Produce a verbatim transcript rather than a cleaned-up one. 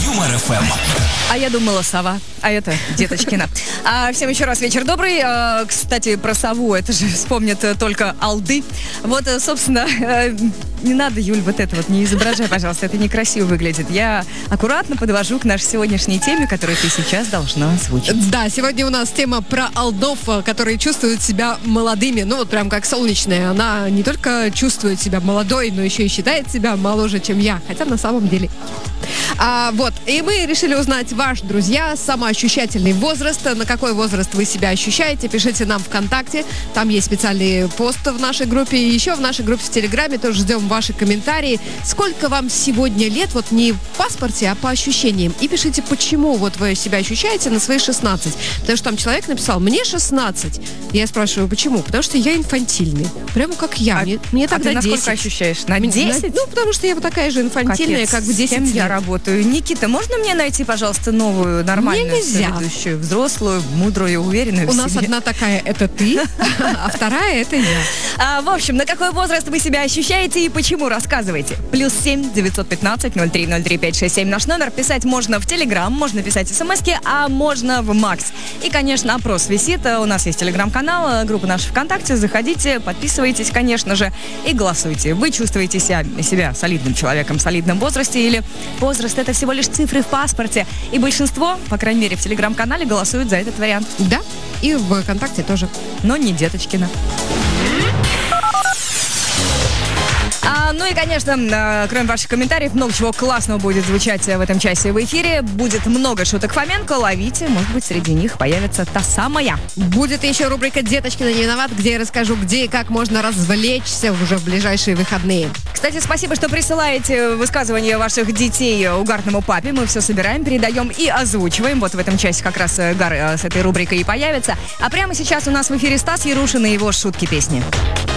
Юмор эф эм. А я думала, сова. А это Деточкина. А, всем еще раз вечер добрый. А, кстати, про сову, это же вспомнят только алды. Вот, собственно, не надо, Юль, вот это вот не изображай, пожалуйста, это некрасиво выглядит. Я аккуратно подвожу к нашей сегодняшней теме, которую ты сейчас должна озвучить. Да, сегодня у нас тема про алдов, которые чувствуют себя молодыми. Ну, вот прям как солнечная. Она не только чувствует себя молодой, но еще и считает себя моложе, чем я. Хотя на самом деле... А, вот, и мы решили узнать ваш, друзья, самоощущательный возраст. На какой возраст вы себя ощущаете? Пишите нам ВКонтакте. Там есть специальный пост в нашей группе. И еще в нашей группе в Телеграме тоже ждем ваши комментарии. Сколько вам сегодня лет? Вот не в паспорте, а по ощущениям. И пишите, почему вот вы себя ощущаете на свои шестнадцать. Потому что там человек написал, мне шестнадцать. Я спрашиваю, почему? Потому что я инфантильный. Прямо как я. А, мне, мне а тогда ты насколько десять. ощущаешь? На десять? Ну, потому что я вот такая же инфантильная, Капец, как бы десять с кем лет. я работаю? Никита, можно мне найти, пожалуйста, новую, нормальную, Мне нельзя. ведущую, взрослую, мудрую, уверенную У в нас себе? одна такая, это ты, а вторая, это я. А, в общем, на какой возраст вы себя ощущаете и почему? Рассказывайте. Плюс семь девятьсот пятнадцать ноль три ноль три пять шесть семь наш номер. Писать можно в Телеграм, можно писать смски, а можно в Макс. И, конечно, опрос висит. У нас есть Телеграм-канал, группа наша ВКонтакте. Заходите, подписывайтесь, конечно же, и голосуйте. Вы чувствуете себя, себя солидным человеком в солидном возрасте или возраст — это всего лишь цифры в паспорте? И большинство, по крайней мере, в Телеграм-канале голосуют за этот вариант. Да, и в ВКонтакте тоже. Но не Деточкина. А, ну и, конечно, э, кроме ваших комментариев, много чего классного будет звучать в этом часе в эфире. Будет много шуток Фоменко, ловите. Может быть, среди них появится та самая. Будет еще рубрика «Деточкина не виноват», где я расскажу, где и как можно развлечься уже в ближайшие выходные. Кстати, спасибо, что присылаете высказывания ваших детей угарному папе. Мы все собираем, передаем и озвучиваем. Вот в этом часе как раз Гар с этой рубрикой и появится. А прямо сейчас у нас в эфире Стас Ярушин и его шутки-песни.